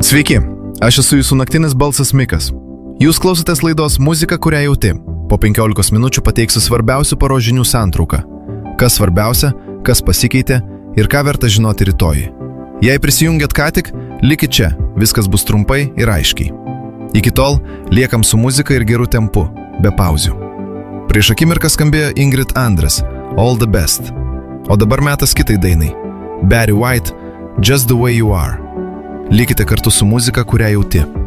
Sveiki, aš esu jūsų naktinis balsas Mikas. Jūs klausotės laidos Muzika, kurią jauti. Po 15 minučių pateiksiu svarbiausių paros žinių santrauką. Kas svarbiausia, kas pasikeitė ir ką verta žinoti rytoj. Jei prisijungiat ką tik, likit čia, viskas bus trumpai ir aiškiai. Iki tol liekam su muzika ir geru tempu, be pauzių. Prieš akimirką skambėjo Ingrid Andress, All the Best. O dabar metas kitai dainai. Barry White, Just the Way You Are. Likite kartu su muzika, kurią jauti.